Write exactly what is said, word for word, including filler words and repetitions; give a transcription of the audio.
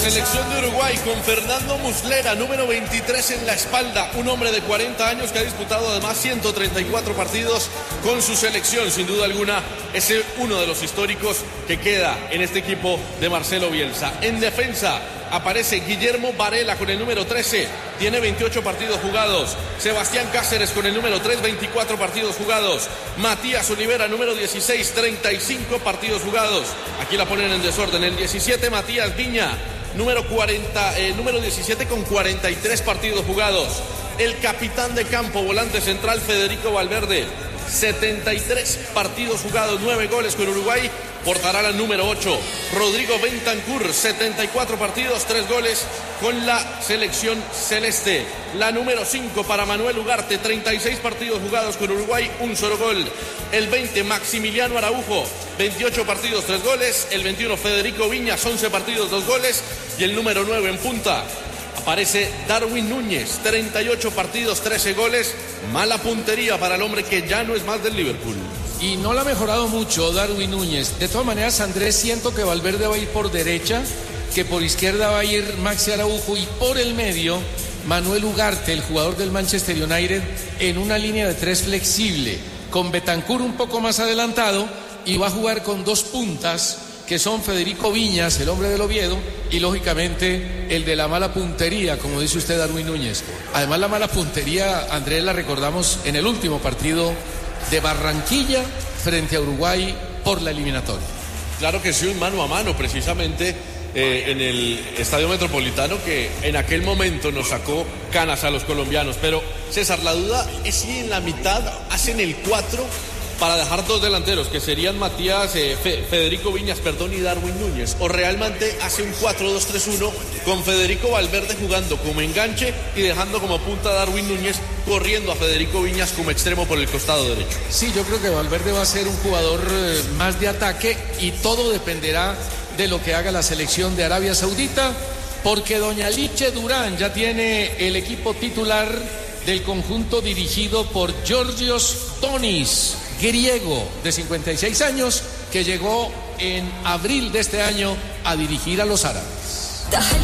Selección de Uruguay con Fernando Muslera, número veintitrés en la espalda, un hombre de cuarenta años que ha disputado además ciento treinta y cuatro partidos con su selección. Sin duda alguna es uno de los históricos que queda en este equipo de Marcelo Bielsa. En defensa aparece Guillermo Varela con el número trece, tiene veintiocho partidos jugados. Sebastián Cáceres con el número tres, veinticuatro partidos jugados. Matías Olivera, número dieciséis, treinta y cinco partidos jugados. Aquí la ponen en desorden. El diecisiete, Matías Viña, número cuarenta, eh, número diecisiete con cuarenta y tres partidos jugados. El capitán de campo, volante central, Federico Valverde, setenta y tres partidos jugados, nueve goles con Uruguay. Portará la número ocho, Rodrigo Bentancur, setenta y cuatro partidos, tres goles con la selección celeste. La número cinco para Manuel Ugarte, treinta y seis partidos jugados con Uruguay, un solo gol. El veinte, Maximiliano Araujo, veintiocho partidos, tres goles. El veintiuno, Federico Viñas, once partidos, dos goles. Y el número nueve en punta aparece Darwin Núñez, treinta y ocho partidos, trece goles. Mala puntería para el hombre que ya no es más del Liverpool. Y no la ha mejorado mucho Darwin Núñez. De todas maneras, Andrés, siento que Valverde va a ir por derecha, que por izquierda va a ir Maxi Araujo y por el medio Manuel Ugarte, el jugador del Manchester United, en una línea de tres flexible, con Bentancur un poco más adelantado, y va a jugar con dos puntas, que son Federico Viñas, el hombre del Oviedo, y lógicamente el de la mala puntería, como dice usted, Darwin Núñez. Además, la mala puntería, Andrés, la recordamos en el último partido de Barranquilla frente a Uruguay por la eliminatoria. Claro que sí, un mano a mano precisamente eh, en el Estadio Metropolitano, que en aquel momento nos sacó canas a los colombianos. Pero César, la duda es si en la mitad hacen el cuatro para dejar dos delanteros, que serían Matías, eh, Fe, Federico Viñas, perdón, y Darwin Núñez, o realmente hace un cuatro dos tres uno con Federico Valverde jugando como enganche y dejando como punta a Darwin Núñez, corriendo a Federico Viñas como extremo por el costado derecho. Sí, yo creo que Valverde va a ser un jugador eh, más de ataque, y todo dependerá de lo que haga la selección de Arabia Saudita, porque doña Liche Durán ya tiene el equipo titular del conjunto dirigido por Georgios Tonis, griego de cincuenta y seis años, que llegó en abril de este año a dirigir a los árabes.